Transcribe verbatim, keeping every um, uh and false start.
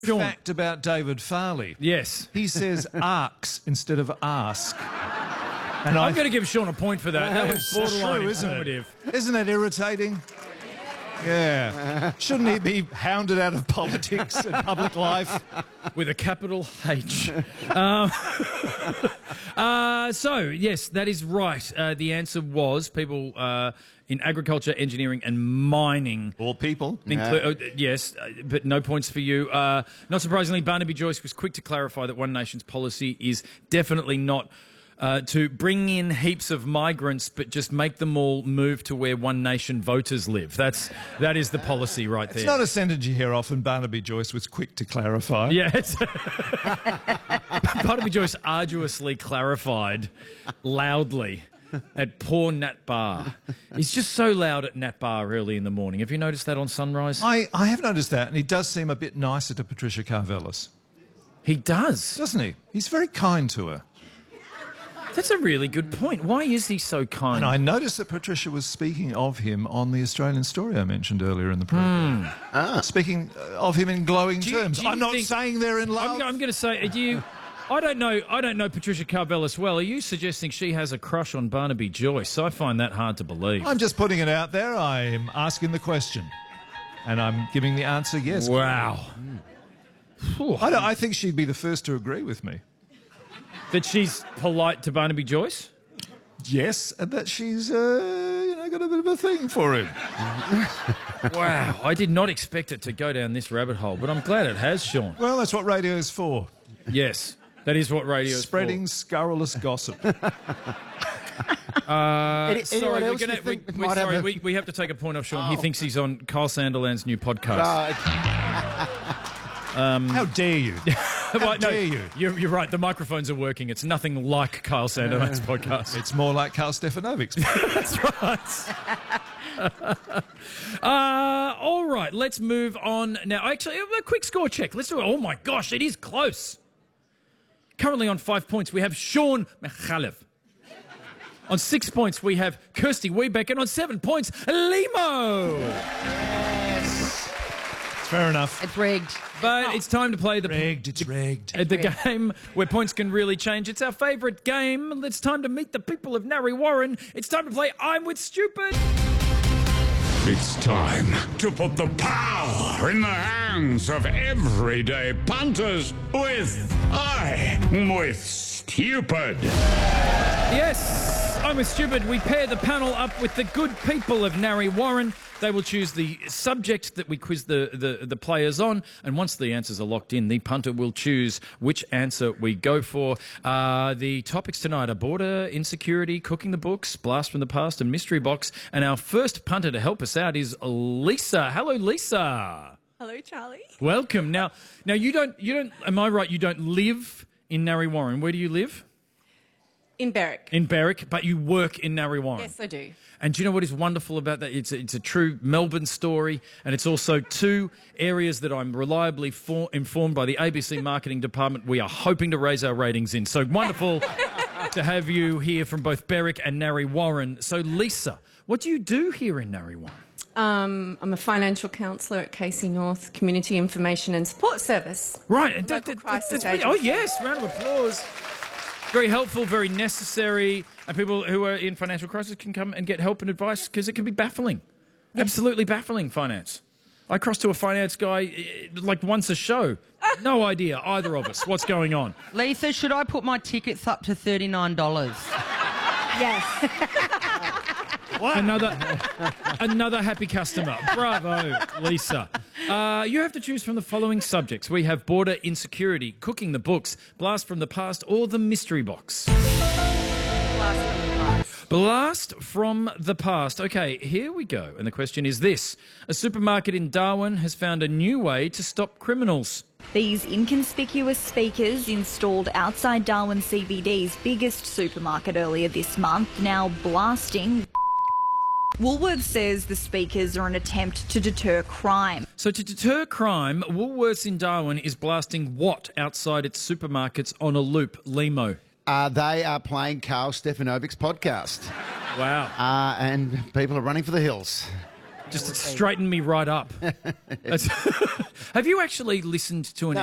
Sean. Fact about David Farley. Yes. He says arcs instead of ask. And I'm I, going to give Sean a point for that. That was borderline true, isn't informative. it? Isn't that irritating? Yeah. Shouldn't he be hounded out of politics and public life? With a capital H. um, uh, so, yes, that is right. Uh, the answer was people uh, in agriculture, engineering and mining. All people. Inclu- uh, yes, uh, but no points for you. Uh, not surprisingly, Barnaby Joyce was quick to clarify that One Nation's policy is definitely not Uh, to bring in heaps of migrants, but just make them all move to where One Nation voters live. That's that is the policy right there. It's not a sentence you hear often. Barnaby Joyce was quick to clarify. Yes. Barnaby Joyce arduously clarified loudly at poor Nat Bar. He's just so loud at Nat Bar early in the morning. Have you noticed that on Sunrise? I, I have noticed that, and he does seem a bit nicer to Patricia Karvelas. He does. Doesn't he? He's very kind to her. That's a really good point. Why is he so kind? And I noticed that Patricia was speaking of him on the Australian Story I mentioned earlier in the program. Mm. Ah. Speaking of him in glowing you- terms. do you I'm not think- saying they're in love. I'm, I'm going to say, are you... I don't know. I don't know Patricia Karvelas well. Are you suggesting she has a crush on Barnaby Joyce? I find that hard to believe. I'm just putting it out there. I'm asking the question. And I'm giving the answer yes. Wow. I, don't, I think she'd be the first to agree with me. That she's polite to Barnaby Joyce? Yes, and that she's, uh, you know, got a bit of a thing for him. Wow, I did not expect it to go down this rabbit hole, but I'm glad it has, Sean. Well, that's what radio is for. Yes, that is what radio is Spreading for. scurrilous gossip. Uh, Any- sorry, anyone we're else gonna, you we, think we're might have sorry a- we, we have to take a point off Sean. He Oh. thinks he's on Kyle Sanderland's new podcast. Um, How dare you? Well, no, dare you? You're, you're right, the microphones are working. It's nothing like Kyle Sanderland's podcast. It's more like Carl Stefanovic's. That's right. uh, all right, let's move on now. Actually, a quick score check. Let's do it. Oh, my gosh, it is close. Currently on five points, we have Sean Mikhalev. On six points, we have Kirsty Wiebeck. And on seven points, Limo. Fair enough. It's rigged. But it's time to play the... Rigged, it's rigged. Uh, the game where points can really change. It's our favourite game. It's time to meet the people of Narre Warren. It's time to play I'm With Stupid. It's time to put the power in the hands of everyday punters with I'm With Stupid. Yes, I'm With Stupid. We pair the panel up with the good people of Narre Warren. They will choose the subject that we quiz the, the, the players on, and once the answers are locked in, the punter will choose which answer we go for. Uh, the topics tonight are border insecurity, cooking the books, blast from the past, and mystery box. And our first punter to help us out is Lisa. Hello, Lisa. Hello, Charlie. Welcome. Now, now you don't you don't. Am I right? You don't live in Narre Warren. Where do you live? In Berwick. In Berwick, but you work in Narre Warren. Yes, I do. And do you know what is wonderful about that? It's a, it's a true Melbourne story, and it's also two areas that I'm reliably for, informed by the A B C marketing department we are hoping to raise our ratings in. So wonderful to have you here from both Berwick and Narre Warren. So Lisa, what do you do here in Narre Warren? Um, I'm a financial counsellor at Casey North Community Information and Support Service. Right. And Local crisis pretty- oh, agency. yes. Round of applause. Very helpful, very necessary, and people who are in financial crisis can come and get help and advice because it can be baffling. Absolutely baffling, finance. I cross to a finance guy eh, like once a show. No idea, either of us, what's going on. Lisa, should I put my tickets up to thirty-nine dollars? Yes. Another, another happy customer. Bravo, Lisa. Uh, you have to choose from the following subjects. We have border insecurity, cooking the books, blast from the past, or the mystery box. Blast from the past. Okay, here we go. And the question is this. A supermarket in Darwin has found a new way to stop criminals. These inconspicuous speakers installed outside Darwin C B D's biggest supermarket earlier this month, now blasting. Woolworths says the speakers are an attempt to deter crime. So to deter crime, Woolworths in Darwin is blasting what outside its supermarkets on a loop? Limo. Uh, they are playing Carl Stefanovic's podcast. Wow. Uh, and people are running for the hills. Just to straighten me right up. That's- Have you actually listened to an